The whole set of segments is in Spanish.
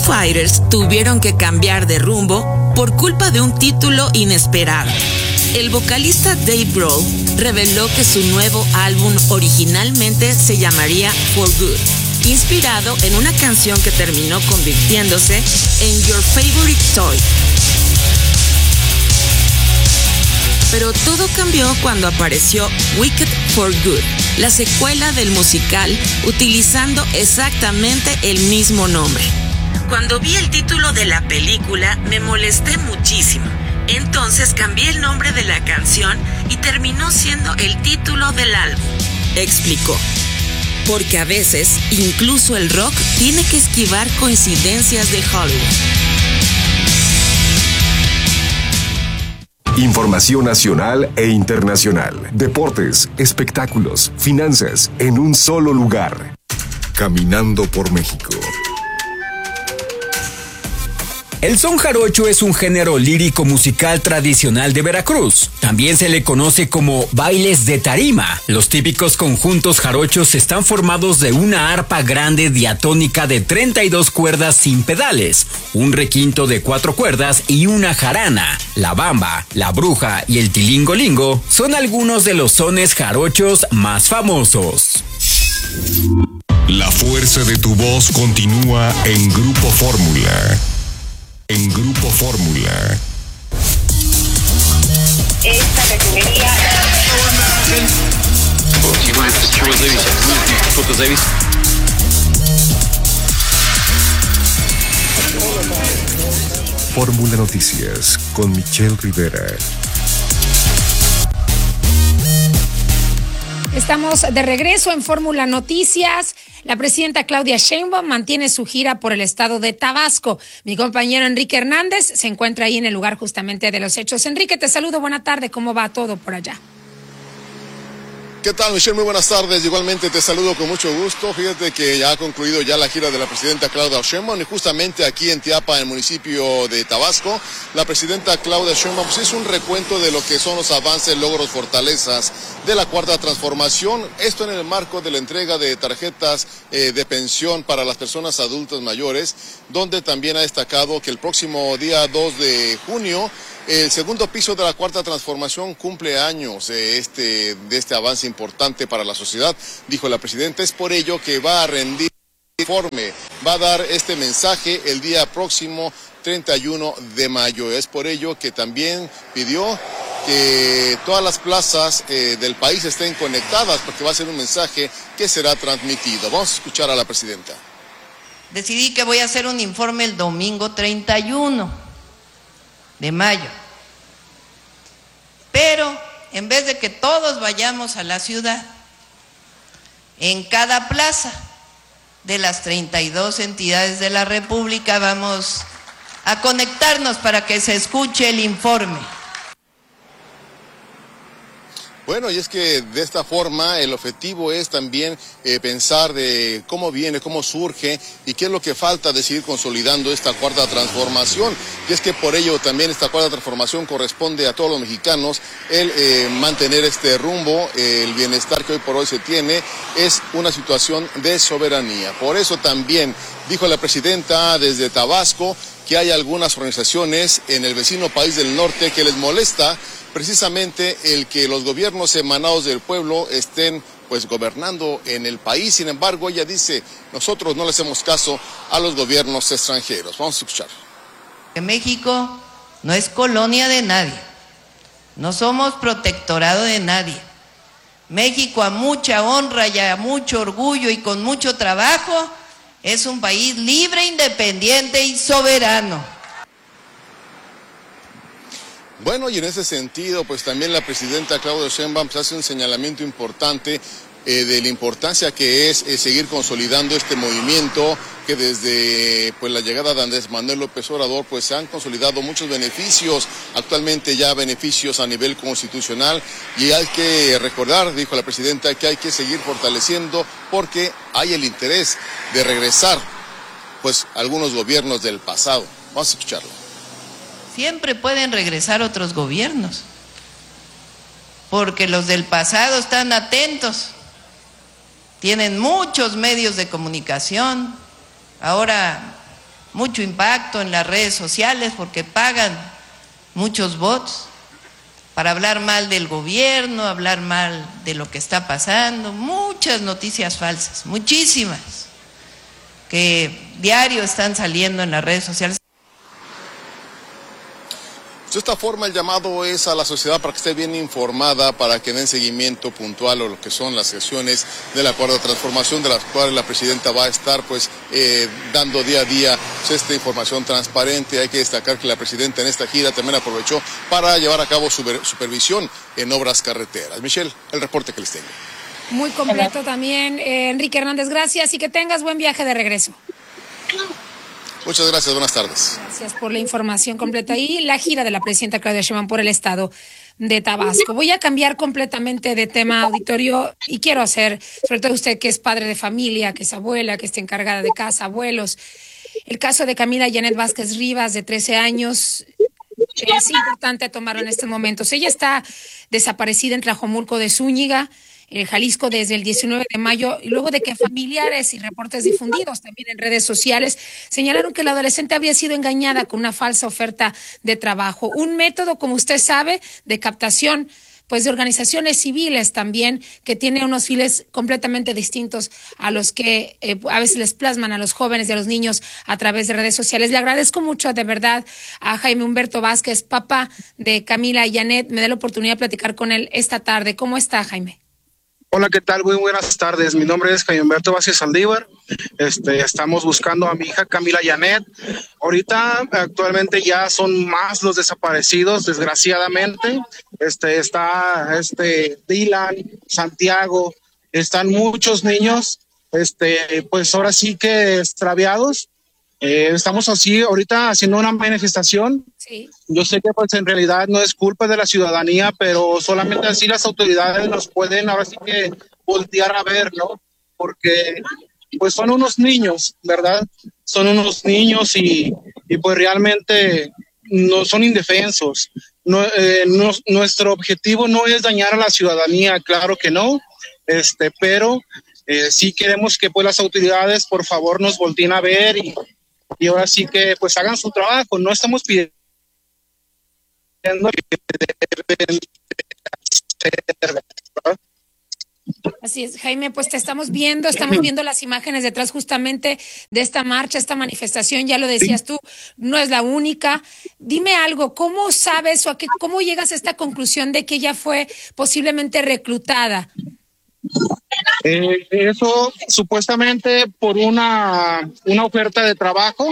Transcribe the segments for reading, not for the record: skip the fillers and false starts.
Fighters tuvieron que cambiar de rumbo por culpa de un título inesperado. El vocalista Dave Grohl reveló que su nuevo álbum originalmente se llamaría For Good, inspirado en una canción que terminó convirtiéndose en Your Favorite Toy. Pero todo cambió cuando apareció Wicked for Good, la secuela del musical, utilizando exactamente el mismo nombre. Cuando vi el título de la película, me molesté muchísimo. Entonces cambié el nombre de la canción y terminó siendo el título del álbum, explicó. Porque a veces, incluso el rock tiene que esquivar coincidencias de Hollywood. Información nacional e internacional. Deportes, espectáculos, finanzas, en un solo lugar. Caminando por México. El son jarocho es un género lírico musical tradicional de Veracruz. También se le conoce como bailes de tarima. Los típicos conjuntos jarochos están formados de una arpa grande diatónica de 32 cuerdas sin pedales, un requinto de 4 cuerdas y una jarana. La bamba, la bruja y el tilingolingo son algunos de los sones jarochos más famosos. La fuerza de tu voz continúa en Grupo Fórmula. En Grupo Fórmula. Esta refinería. Fórmula Noticias con Michelle Rivera. Estamos de regreso en Fórmula Noticias. La presidenta Claudia Sheinbaum mantiene su gira por el estado de Tabasco. Mi compañero Enrique Hernández se encuentra ahí en el lugar justamente de los hechos. Enrique, te saludo, buena tarde, ¿cómo va todo por allá? ¿Qué tal, Michelle? Muy buenas tardes. Igualmente te saludo con mucho gusto. Fíjate que ya ha concluido ya la gira de la presidenta Claudia Sheinbaum y justamente aquí en Teapa, en el municipio de Tabasco, la presidenta Claudia Sheinbaum hizo un recuento de lo que son los avances, logros, fortalezas de la Cuarta Transformación. Esto en el marco de la entrega de tarjetas de pensión para las personas adultas mayores, donde también ha destacado que el próximo día 2 de junio el segundo piso de la Cuarta Transformación cumple años de este avance importante para la sociedad, dijo la presidenta. Es por ello que va a rendir informe, va a dar este mensaje el día próximo 31 de mayo. Es por ello que también pidió que todas las plazas del país estén conectadas, porque va a ser un mensaje que será transmitido. Vamos a escuchar a la presidenta. Decidí que voy a hacer un informe el domingo 31 de mayo. Pero en vez de que todos vayamos a la ciudad, en cada plaza de las 32 entidades de la República vamos a conectarnos para que se escuche el informe. Bueno, y es que de esta forma el objetivo es también pensar de cómo viene, cómo surge y qué es lo que falta de seguir consolidando esta Cuarta Transformación. Y es que por ello también esta Cuarta Transformación corresponde a todos los mexicanos el mantener este rumbo, el bienestar que hoy por hoy se tiene es una situación de soberanía. Por eso también dijo la presidenta desde Tabasco que hay algunas organizaciones en el vecino país del norte que les molesta precisamente el que los gobiernos emanados del pueblo estén pues gobernando en el país. Sin embargo, ella dice, nosotros no le hacemos caso a los gobiernos extranjeros. Vamos a escuchar. Que México no es colonia de nadie, no somos protectorado de nadie. México, a mucha honra y a mucho orgullo y con mucho trabajo, es un país libre, independiente y soberano. Bueno, y en ese sentido, pues también la presidenta Claudia Sheinbaum hace un señalamiento importante de la importancia que es seguir consolidando este movimiento, que desde pues la llegada de Andrés Manuel López Obrador pues se han consolidado muchos beneficios, actualmente ya beneficios a nivel constitucional, y hay que recordar, dijo la presidenta, que hay que seguir fortaleciendo porque hay el interés de regresar pues algunos gobiernos del pasado. Vamos a escucharlo. Siempre pueden regresar otros gobiernos, porque los del pasado están atentos, tienen muchos medios de comunicación. Ahora mucho impacto en las redes sociales porque pagan muchos bots para hablar mal del gobierno, hablar mal de lo que está pasando, muchas noticias falsas, muchísimas, que diario están saliendo en las redes sociales. De esta forma, el llamado es a la sociedad para que esté bien informada, para que den seguimiento puntual a lo que son las sesiones del acuerdo de transformación, de las cuales la presidenta va a estar dando día a día esta información transparente. Hay que destacar que la presidenta en esta gira también aprovechó para llevar a cabo supervisión en obras carreteras. Michelle, el reporte que les tengo. Muy completo también, Enrique Hernández, gracias y que tengas buen viaje de regreso. Muchas gracias, buenas tardes. Gracias por la información completa y la gira de la presidenta Claudia Sheinbaum por el estado de Tabasco. Voy a cambiar completamente de tema, auditorio, y quiero hacer, sobre todo usted que es padre de familia, que es abuela, que está encargada de casa, abuelos, el caso de Camila Yanet Vázquez Rivas, de 13 años, es importante tomarlo en estos momentos. Ella está desaparecida en Tlajomulco de Zúñiga, Jalisco, desde el 19 de mayo, y luego de que familiares y reportes difundidos también en redes sociales señalaron que la adolescente había sido engañada con una falsa oferta de trabajo. Un método, como usted sabe, de captación pues de organizaciones civiles también, que tiene unos fines completamente distintos a los que a veces les plasman a los jóvenes y a los niños a través de redes sociales. Le agradezco mucho de verdad a Jaime Humberto Vázquez, papá de Camila y Yanet. Me da la oportunidad de platicar con él esta tarde. ¿Cómo está, Jaime? Hola, ¿qué tal? Muy buenas tardes. Mi nombre es Jaime Humberto Vázquez Saldívar. Estamos buscando a mi hija Camila Yanet. Ahorita, actualmente ya son más los desaparecidos, desgraciadamente. Está Dylan, Santiago, están muchos niños, pues ahora sí que extraviados. Estamos así ahorita haciendo una manifestación. Sí. Yo sé que pues en realidad no es culpa de la ciudadanía, pero solamente así las autoridades nos pueden ahora sí que voltear a ver, ¿no? Porque pues son unos niños, ¿verdad? Son unos niños y pues realmente no son indefensos. Nuestro objetivo no es dañar a la ciudadanía, claro que no, pero sí queremos que pues las autoridades por favor nos volteen a ver y ahora sí que pues hagan su trabajo. No estamos pidiendo que deben hacer, ¿verdad? Así es, Jaime, pues te estamos viendo las imágenes detrás justamente de esta marcha, esta manifestación, ya lo decías tú, no es la única. Dime algo, ¿cómo sabes o cómo llegas a esta conclusión de que ella fue posiblemente reclutada? Eso supuestamente por una oferta de trabajo.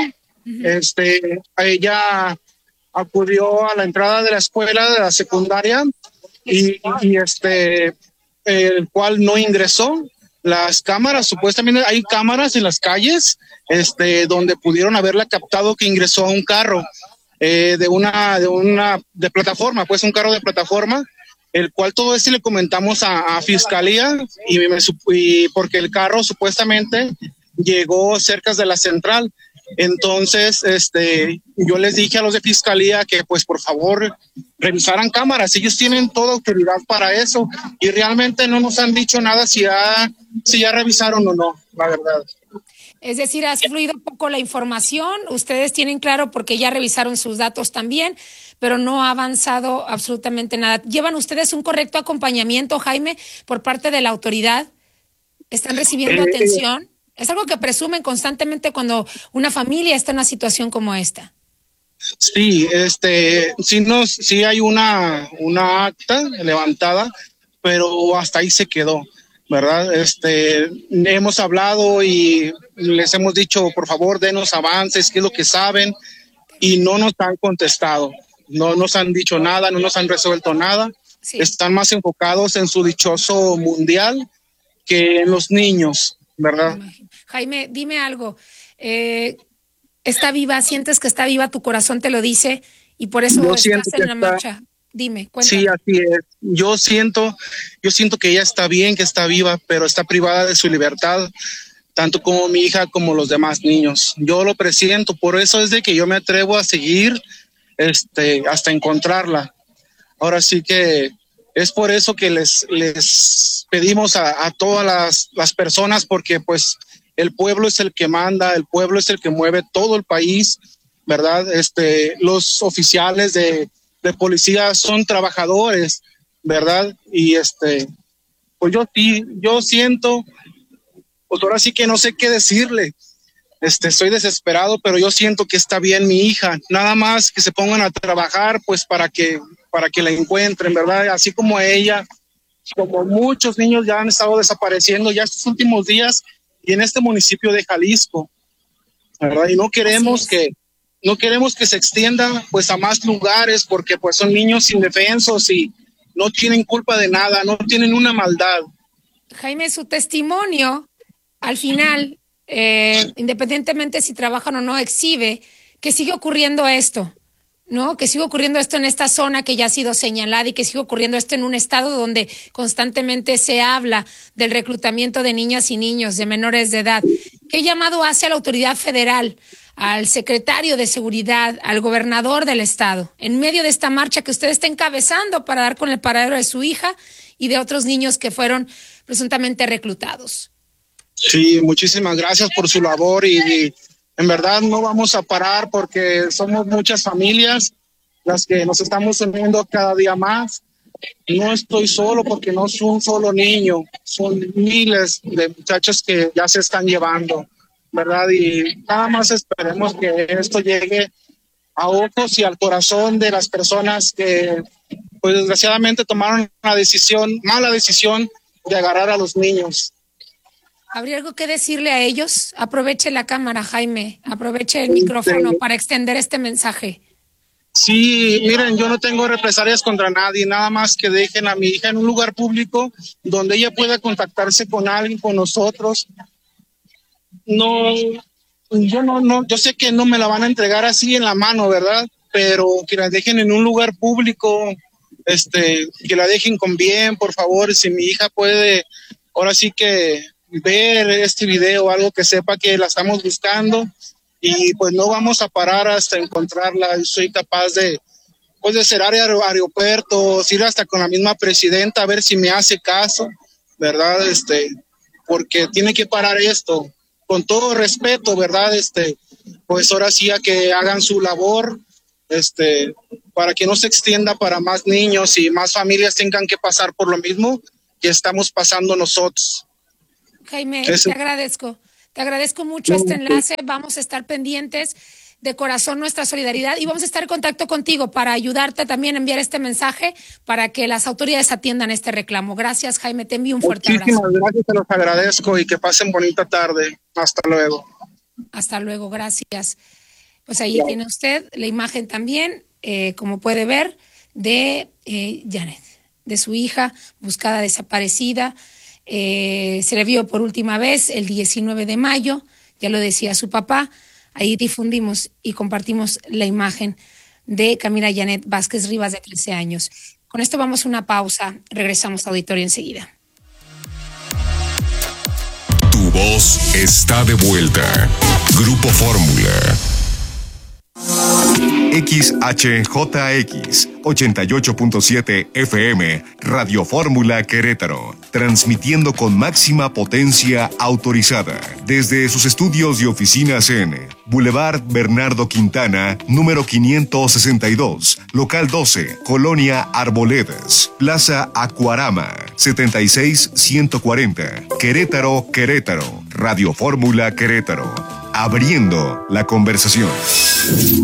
Ella acudió a la entrada de la escuela de la secundaria y el cual no ingresó. Las cámaras, supuestamente hay cámaras en las calles, donde pudieron haberla captado que ingresó a un carro de plataforma, pues un carro de plataforma, el cual todo esto le comentamos a fiscalía y porque el carro supuestamente llegó cerca de la central. Entonces, yo les dije a los de fiscalía que pues por favor revisaran cámaras. Ellos tienen toda autoridad para eso y realmente no nos han dicho nada si ya revisaron o no, la verdad. Es decir, ha fluido poco la información, ustedes tienen claro porque ya revisaron sus datos también, pero no ha avanzado absolutamente nada. ¿Llevan ustedes un correcto acompañamiento, Jaime, por parte de la autoridad? ¿Están recibiendo atención? Es algo que presumen constantemente cuando una familia está en una situación como esta. Sí, sí hay una acta levantada, pero hasta ahí se quedó, ¿verdad? Hemos hablado y les hemos dicho, por favor, denos avances, qué es lo que saben, y no nos han contestado, no nos han dicho nada, no nos han resuelto nada. Sí. Están más enfocados en su dichoso mundial que en los niños, ¿verdad? Jaime, dime algo, ¿está viva? ¿Sientes que está viva? ¿Tu corazón te lo dice? Y por eso estás en la marcha. Dime, cuéntame. Sí, así es. Yo siento que ella está bien, que está viva, pero está privada de su libertad, tanto como mi hija como los demás niños. Yo lo presiento, por eso es de que yo me atrevo a seguir hasta encontrarla. Ahora sí que es por eso que les pedimos a todas las personas, porque pues el pueblo es el que manda, el pueblo es el que mueve todo el país, ¿verdad? Los oficiales de policía son trabajadores, ¿verdad? Y pues yo siento, pues ahora sí que no sé qué decirle. Estoy desesperado, pero yo siento que está bien mi hija, nada más que se pongan a trabajar, pues para que la encuentren, ¿verdad? Así como ella, como muchos niños ya han estado desapareciendo ya estos últimos días y en este municipio de Jalisco, ¿verdad? Y no queremos que se extienda pues a más lugares porque pues son niños indefensos y no tienen culpa de nada, no tienen una maldad. Jaime, su testimonio al final, independientemente si trabajan o no, exhibe que sigue ocurriendo esto, ¿no? Que sigue ocurriendo esto en esta zona que ya ha sido señalada y que sigue ocurriendo esto en un estado donde constantemente se habla del reclutamiento de niñas y niños, de menores de edad. ¿Qué llamado hace a la autoridad federal, al secretario de Seguridad, al gobernador del estado, en medio de esta marcha que usted está encabezando para dar con el paradero de su hija y de otros niños que fueron presuntamente reclutados? Sí, muchísimas gracias por su labor y en verdad no vamos a parar porque somos muchas familias las que nos estamos uniendo cada día más. No estoy solo porque no es un solo niño, son miles de muchachos que ya se están llevando, ¿verdad? Y nada más esperemos que esto llegue a ojos y al corazón de las personas que, pues desgraciadamente tomaron una mala decisión de agarrar a los niños. ¿Habría algo que decirle a ellos? Aproveche la cámara, Jaime, aproveche el micrófono para extender este mensaje. Sí, miren, yo no tengo represalias contra nadie, nada más que dejen a mi hija en un lugar público donde ella pueda contactarse con alguien, con nosotros. Yo sé que no me la van a entregar así en la mano, ¿verdad? Pero que la dejen en un lugar público, que la dejen con bien, por favor. Si mi hija puede, ahora sí que ver este video, algo que sepa que la estamos buscando y pues no vamos a parar hasta encontrarla. Soy capaz de cerrar aeropuertos, ir hasta con la misma presidenta a ver si me hace caso, ¿verdad? Porque tiene que parar esto. Con todo respeto, ¿verdad? Pues ahora sí a que hagan su labor, para que no se extienda para más niños y más familias tengan que pasar por lo mismo que estamos pasando nosotros. Jaime, te agradezco mucho este enlace, vamos a estar pendientes, de corazón nuestra solidaridad y vamos a estar en contacto contigo para ayudarte también a enviar este mensaje para que las autoridades atiendan este reclamo. Gracias, Jaime, te envío un fuerte abrazo. Muchísimas gracias, te los agradezco y que pasen bonita tarde. Hasta luego. Hasta luego, gracias. Pues ahí tiene usted la imagen también, como puede ver, de Janet, de su hija buscada desaparecida. Se le vio por última vez el 19 de mayo, ya lo decía su papá. Ahí difundimos y compartimos la imagen de Camila Janet Vázquez Rivas, de 13 años. Con esto vamos a una pausa, regresamos a auditorio enseguida. Tu voz está de vuelta. Grupo Fórmula. XHJX 88.7 FM, Radio Fórmula Querétaro, transmitiendo con máxima potencia autorizada desde sus estudios y oficinas en Boulevard Bernardo Quintana, número 562, local 12, Colonia Arboledas, Plaza Acuarama, 76140, Querétaro, Querétaro, Radio Fórmula Querétaro, abriendo la conversación.